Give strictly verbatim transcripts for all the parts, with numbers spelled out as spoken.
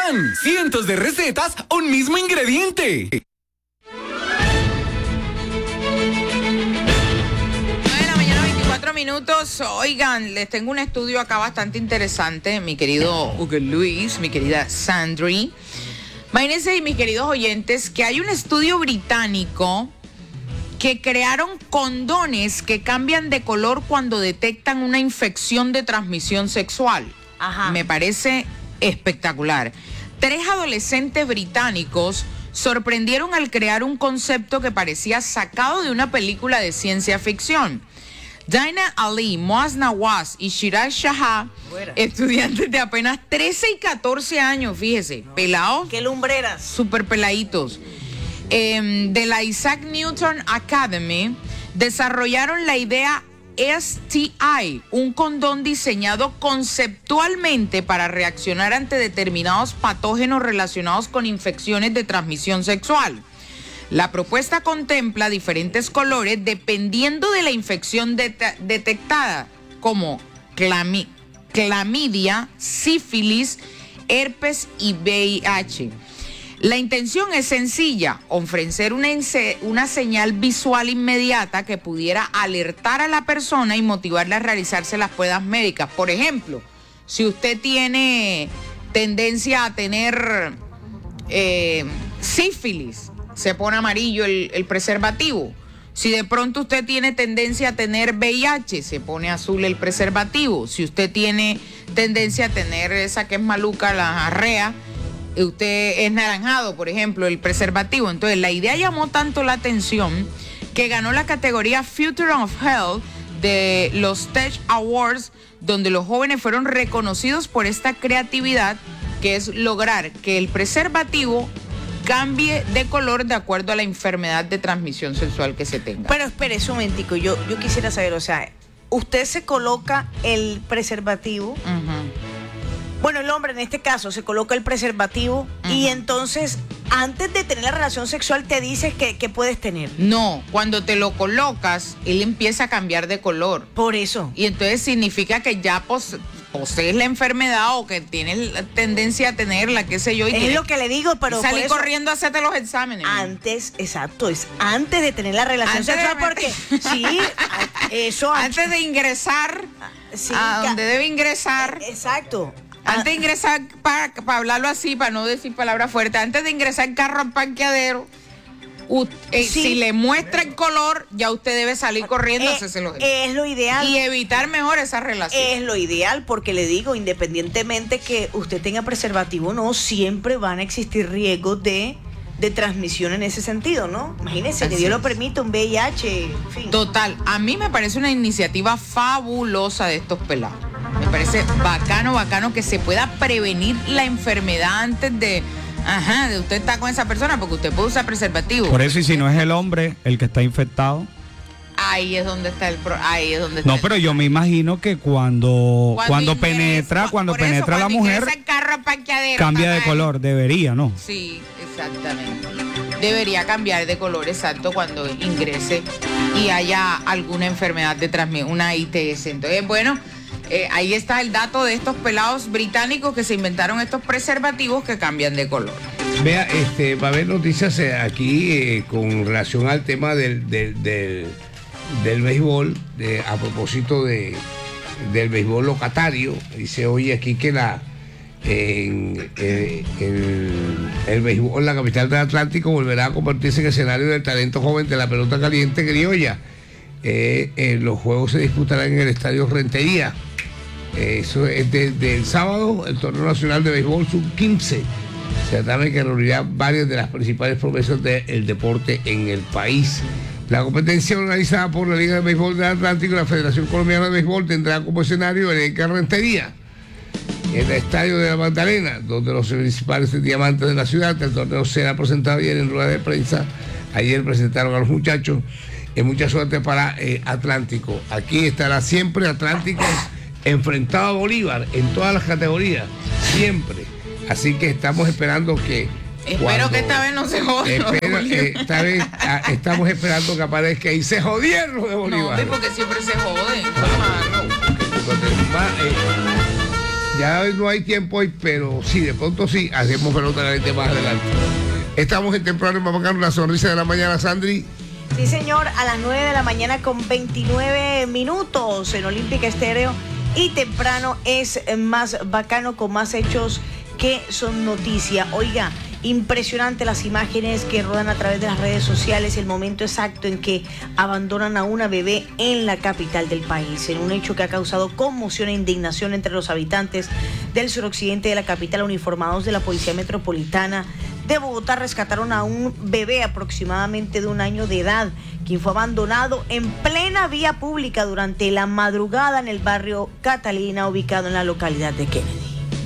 Pan, cientos de recetas, un mismo ingrediente. Minutos. Oigan, les tengo un estudio acá bastante interesante, mi querido Hugo Luis, mi querida Sandri. Imagínense, y mis queridos oyentes, que hay un estudio británico que crearon condones que cambian de color cuando detectan una infección de transmisión sexual. Ajá. Me parece espectacular. Tres adolescentes británicos sorprendieron al crear un concepto que parecía sacado de una película de ciencia ficción. Dina Ali, Moaz Nawaz y Shiraz Shah, estudiantes de apenas trece y catorce años, fíjese, no, pelados. ¡Qué lumbreras! Súper peladitos. Eh, de la Isaac Newton Academy, desarrollaron la idea S T I, un condón diseñado conceptualmente para reaccionar ante determinados patógenos relacionados con infecciones de transmisión sexual. La propuesta contempla diferentes colores dependiendo de la infección det- detectada, como clami- clamidia, sífilis, herpes y V I H. La intención es sencilla, ofrecer una, inse- una señal visual inmediata que pudiera alertar a la persona y motivarla a realizarse las pruebas médicas. Por ejemplo, si usted tiene tendencia a tener eh, sífilis, se pone amarillo el, el preservativo. Si de pronto usted tiene tendencia a tener V I H, se pone azul el preservativo. Si usted tiene tendencia a tener esa que es maluca, la arrea, usted es naranjado, por ejemplo, el preservativo. Entonces, la idea llamó tanto la atención que ganó la categoría Future of Health de los Tech Awards, donde los jóvenes fueron reconocidos por esta creatividad, que es lograr que el preservativo cambie de color de acuerdo a la enfermedad de transmisión sexual que se tenga. Pero espere un momentico, yo, yo quisiera saber, o sea, usted se coloca el preservativo, uh-huh. bueno, el hombre en este caso se coloca el preservativo, uh-huh. y entonces antes de tener la relación sexual te dices que, que puedes tener. No, cuando te lo colocas, él empieza a cambiar de color. Por eso. Y entonces significa que ya pos- posees la enfermedad o que tienes la tendencia a tenerla, qué sé yo. Y es lo que le digo, pero salí corriendo a hacerte los exámenes. Antes, exacto, es antes de tener la relación antes sexual, de... porque sí, eso antes de ingresar sí, a donde debe ingresar. Exacto. Antes de ingresar, para, para hablarlo así, para no decir palabras fuertes, antes de ingresar el carro al parqueadero, uh, eh, sí. si le muestra el color, ya usted debe salir corriendo eh, a hacerse los Es lo ideal. Y evitar mejor esa relación. Es lo ideal, porque le digo, independientemente que usted tenga preservativo o no, siempre van a existir riesgos de, de transmisión en ese sentido, ¿no? Imagínese, que Dios lo permite, un V I H, en fin. Total, a mí me parece una iniciativa fabulosa de estos pelados. Me parece bacano, bacano que se pueda prevenir la enfermedad antes de, ajá, de usted estar con esa persona, porque usted puede usar preservativo. Por eso, y si no es el hombre el que está infectado. Ahí es donde está el pro, ahí es donde está. No, el pero problema. yo me imagino que cuando cuando, cuando ingresa, penetra, cuando eso, penetra cuando la mujer, el carro cambia de color, debería, ¿no? Sí, exactamente. Debería cambiar de color, exacto, cuando ingrese y haya alguna enfermedad de transmisión, una I T S. Entonces, bueno, eh, ahí está el dato de estos pelados británicos que se inventaron estos preservativos que cambian de color. Vea, este, va a haber noticias aquí eh, con relación al tema del, del, del, del béisbol, de, a propósito de, del béisbol locatario. Dice hoy aquí que la en, en, en el béisbol, la capital del Atlántico, volverá a convertirse en escenario del talento joven de la pelota caliente criolla. Eh, eh, los juegos se disputarán en el estadio Rentería. Eh, eso es desde el sábado, el torneo nacional de béisbol sub quince. Se trata de que reunirá varias de las principales promesas del deporte en el país. La competencia organizada por la Liga de Béisbol del Atlántico y la Federación Colombiana de Béisbol tendrá como escenario el Rentería, en el estadio de la Magdalena, donde los principales diamantes de la ciudad. El torneo será presentado ayer en rueda de prensa. Ayer presentaron a los muchachos. Y mucha suerte para eh, Atlántico. Aquí estará siempre Atlántico enfrentado a Bolívar en todas las categorías, siempre. Así que estamos esperando que... Espero cuando, que esta vez no se joda. Espero, eh, esta vez a, estamos esperando que aparezca y se jodieron de Bolívar. No, porque siempre se joden. Más, eh, Ya no hay tiempo hoy, pero sí, de pronto sí, hacemos pelota caliente más adelante. Estamos en temprano y vamos a la sonrisa de la mañana, Sandri. Sí, señor, a las nueve de la mañana con veintinueve minutos en Olímpica Estéreo. Y temprano es más bacano con más hechos que son noticia. Oiga, impresionante las imágenes que rodan a través de las redes sociales, el momento exacto en que abandonan a una bebé en la capital del país, en un hecho que ha causado conmoción e indignación entre los habitantes del suroccidente de la capital. Uniformados de la Policía Metropolitana de Bogotá rescataron a un bebé aproximadamente de un año de edad, quien fue abandonado en plena vía pública durante la madrugada en el barrio Catalina, ubicado en la localidad de Kennedy.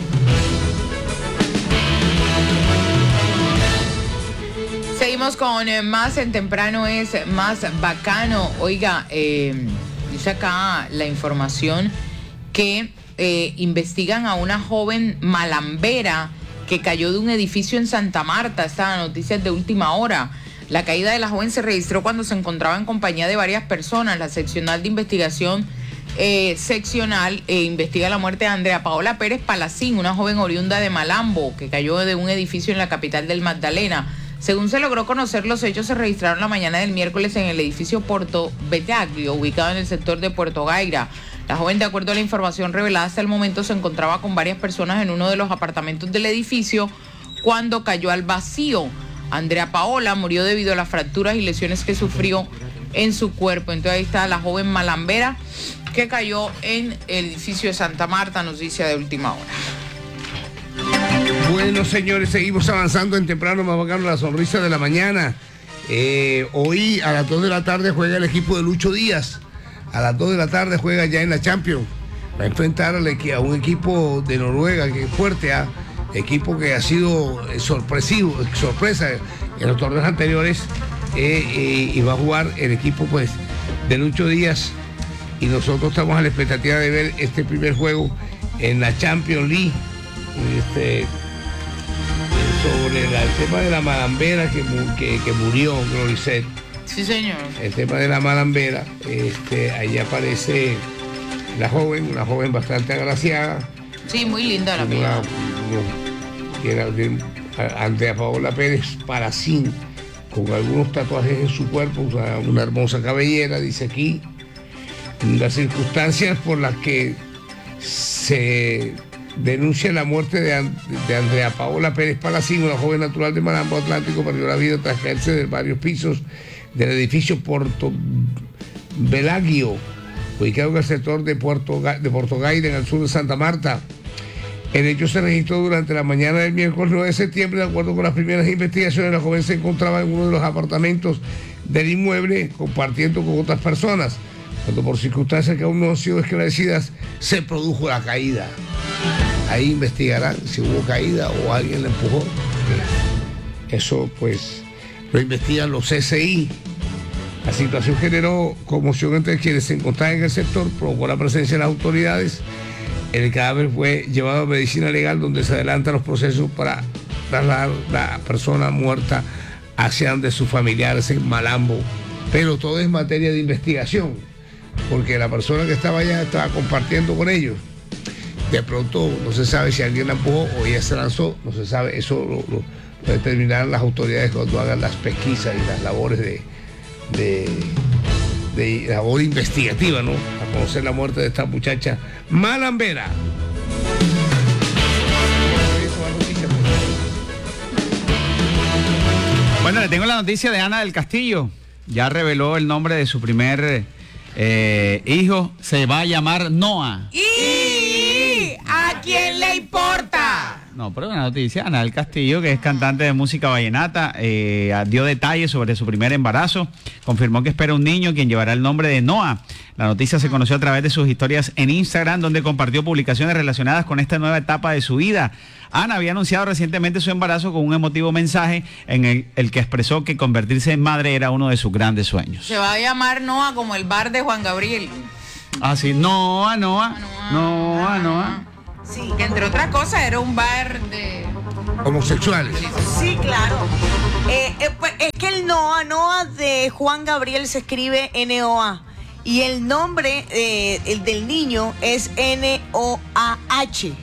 Seguimos con eh, más en temprano es más bacano. Oiga, eh, dice acá la información que eh, investigan a una joven malambera que cayó de un edificio en Santa Marta. Esta noticia es de última hora. La caída de la joven se registró cuando se encontraba en compañía de varias personas. La seccional de investigación eh, seccional eh, investiga la muerte de Andrea Paola Pérez Palacín, una joven oriunda de Malambo, que cayó de un edificio en la capital del Magdalena. Según se logró conocer, los hechos se registraron la mañana del miércoles en el edificio Porto Betaglio, ubicado en el sector de Puerto Gaira. La joven, de acuerdo a la información revelada hasta el momento, se encontraba con varias personas en uno de los apartamentos del edificio cuando cayó al vacío. Andrea Paola murió debido a las fracturas y lesiones que sufrió en su cuerpo. Entonces ahí está la joven malambera que cayó en el edificio de Santa Marta, noticia de última hora. Bueno, señores, seguimos avanzando en temprano, más bacano, la sonrisa de la mañana. Eh, hoy a las dos de la tarde juega el equipo de Lucho Díaz. A las dos de la tarde juega ya en la Champions. Va a enfrentar a un equipo de Noruega que es fuerte, ¿eh? Equipo que ha sido sorpresivo, sorpresa en los torneos anteriores. Eh, eh, y va a jugar el equipo pues de Lucho Díaz. Y nosotros estamos a la expectativa de ver este primer juego en la Champions League. Este, sobre la, el tema de la malambera que, que, que murió Gloricet. Sí, señor. El tema de la malambera, este, ahí aparece la joven, una joven bastante agraciada. Sí, muy linda la amiga. Andrea Paola Pérez Palacín, con algunos tatuajes en su cuerpo, o sea, una hermosa cabellera, dice aquí. Las circunstancias por las que se denuncia la muerte de, And- de Andrea Paola Pérez Palacín, una joven natural de Malambo Atlántico, perdió la vida tras caerse de varios pisos del edificio Porto Belaguio, ubicado en el sector de Puerto, Ga- de Puerto Gaira, en el sur de Santa Marta. El hecho se registró durante la mañana del miércoles nueve de septiembre. De acuerdo con las primeras investigaciones, la joven se encontraba en uno de los apartamentos del inmueble compartiendo con otras personas, cuando por circunstancias que aún no han sido esclarecidas se produjo la caída. Ahí investigarán si hubo caída o alguien la empujó. Eso pues lo investigan los C S I. La situación generó conmoción entre quienes se encontraban en el sector, provocó la presencia de las autoridades. El cadáver fue llevado a medicina legal, donde se adelantan los procesos para trasladar la persona muerta hacia donde sus familiares en Malambo. Pero todo es materia de investigación, porque la persona que estaba allá estaba compartiendo con ellos. De pronto no se sabe si alguien la empujó o ella se lanzó, no se sabe. Eso lo, lo, lo determinarán las autoridades cuando hagan las pesquisas y las labores de, de, de labor investigativa, ¿no? A conocer la muerte de esta muchacha malambera. Bueno, le tengo la noticia de Ana del Castillo. Ya reveló el nombre de su primer eh, hijo. Se va a llamar Noah. ¿Y a quién le importa? No, pero una noticia. Ana del Castillo, que es cantante de música vallenata, eh, dio detalles sobre su primer embarazo. Confirmó que espera un niño quien llevará el nombre de Noah. La noticia se conoció a través de sus historias en Instagram, donde compartió publicaciones relacionadas con esta nueva etapa de su vida. Ana había anunciado recientemente su embarazo con un emotivo mensaje en el, el que expresó que convertirse en madre era uno de sus grandes sueños. Se va a llamar Noah, como el bar de Juan Gabriel. Ah, sí, Noah, Noah, Noah, Noah, Noah. Sí, Que entre otras cosas era un bar de... Homosexuales. sí, claro. Eh, eh, pues, es que el Noah, Noah de Juan Gabriel se escribe N O A. Y el nombre eh, el del niño es N O A H.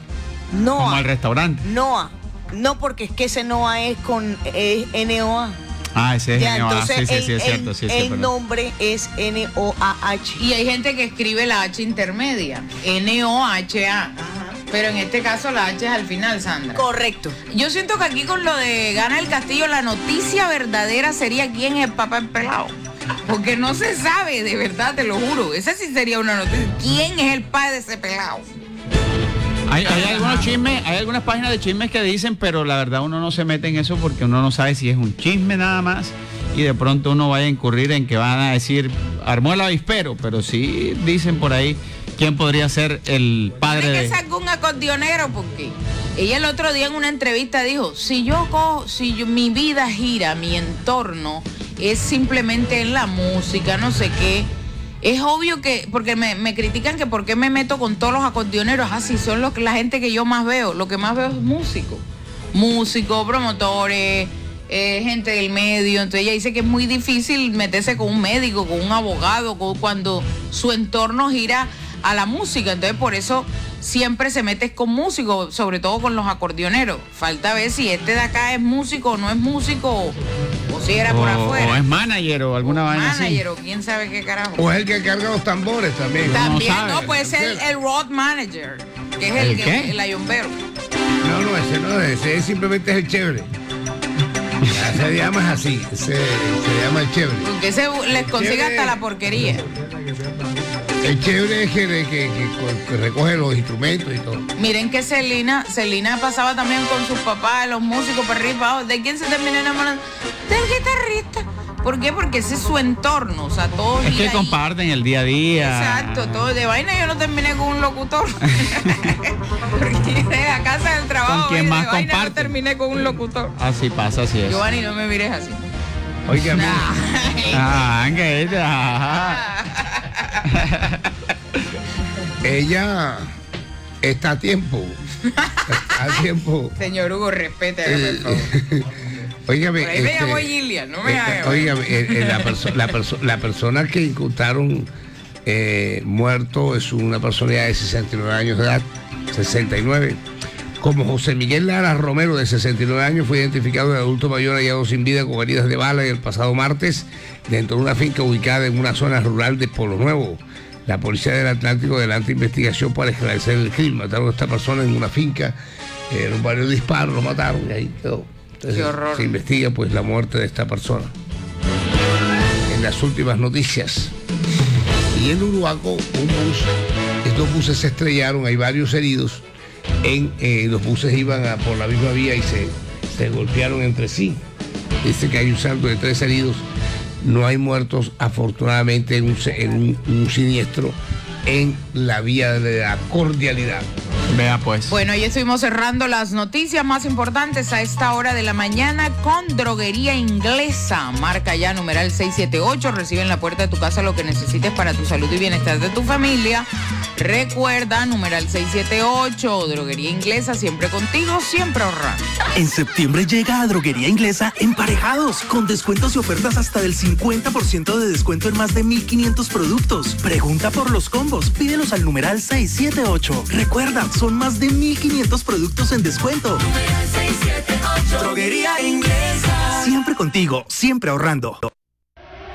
Noa. Como al restaurante. Noa. No, porque es que ese Noa es con es N O A. Ah, ese es Ya, N O A. entonces Sí, sí, el, sí, es cierto. el- Sí, sí, el perdón. nombre es N O A H. Y hay gente que escribe la H intermedia, N O H A. Pero en este caso la H es al final, Sandra. Correcto. Yo siento que aquí con lo de Gana el Castillo, la noticia verdadera sería quién es el papá del pelado. Porque no se sabe, de verdad, te lo juro. Esa sí sería una noticia. ¿Quién es el padre de ese pelado? Hay, hay algunos chismes, hay algunas páginas de chismes que dicen, pero la verdad uno no se mete en eso porque uno no sabe si es un chisme nada más y de pronto uno vaya a incurrir en que van a decir, armó el avispero, pero sí dicen por ahí quién podría ser el padre Tiene que de... sacar un acordeonero porque ella el otro día en una entrevista dijo, si yo cojo, si yo- mi vida gira, mi entorno es simplemente en la música, no sé qué. Es obvio que, porque me, me critican que por qué me meto con todos los acordeoneros, así son los, la gente que yo más veo, lo que más veo es músico, músicos, promotores, eh, gente del medio. Entonces ella dice que es muy difícil meterse con un médico, con un abogado, con, cuando su entorno gira a la música. Entonces por eso siempre se mete con músicos, sobre todo con los acordeoneros. Falta ver si este de acá es músico o no es músico, o, o si era por o, afuera. o es manager o alguna vaina así. Manager o quién sabe qué carajo. O es el que carga los tambores también. También, sabe. no, puede ser el, el road manager, que es el, ¿El que- qué? el ayombero. No, no, ese no es, ese simplemente es el chévere. Ya se llama así, ese, se llama el chévere. Porque ese les consigue Chévere. hasta la porquería. El chévere es que, que- que- que recoge los instrumentos y todo. Miren que Celina, Celina pasaba también con sus papás, los músicos para arriba y para abajo. ¿De quién se terminó enamorando? Del guitarrista. ¿Por qué? Porque ese es su entorno, o sea, todo Es gira que ahí. comparten el día a día. Exacto, todo de vaina yo no terminé con un locutor. Porque de la casa del trabajo, Con quien de más vaina no comparte. terminé con un locutor. Así pasa, así es. Giovanni, no me mires así. Oiga, mire, Ah, que ajá. ella está a tiempo. A tiempo. Señor Hugo, respete, hágame, por favor. Óigame, Por ahí me este, llamó Gillian, no me eh, haga. óigame, eh, eh, la, perso- la, perso- la persona que incutaron eh, muerto es una personalidad de sesenta y nueve años de edad, sesenta y nueve. Como José Miguel Lara Romero, de sesenta y nueve años, fue identificado de adulto mayor hallado sin vida con heridas de bala el pasado martes dentro de una finca ubicada en una zona rural de Polo Nuevo. La policía del Atlántico adelanta investigación para esclarecer el crimen. Mataron a esta persona en una finca, eh, en un varios disparos, lo mataron y ahí quedó. Entonces, Qué horror. se investiga pues la muerte de esta persona. En las últimas noticias. Y en Uruaco, un bus, estos buses se estrellaron, hay varios heridos. En, eh, los buses iban a- por la misma vía y se, se golpearon entre sí. Dice que hay un saldo de tres heridos. No hay muertos, afortunadamente, en un, se- en un- un siniestro en la vía de la cordialidad. Vea pues. Bueno, hoy estuvimos cerrando las noticias más importantes a esta hora de la mañana con Droguería Inglesa. Marca ya numeral seis siete ocho. Recibe en la puerta de tu casa lo que necesites para tu salud y bienestar de tu familia. Recuerda, numeral seis siete ocho. Droguería Inglesa, siempre contigo, siempre ahorrando. En septiembre llega a Droguería Inglesa Emparejados, con descuentos y ofertas hasta del cincuenta por ciento de descuento en más de mil quinientos productos. Pregunta por los combos, pídelos al numeral seis siete ocho. Recuerda, son más de mil quinientos productos en descuento. Droguería Inglesa. Siempre contigo, siempre ahorrando.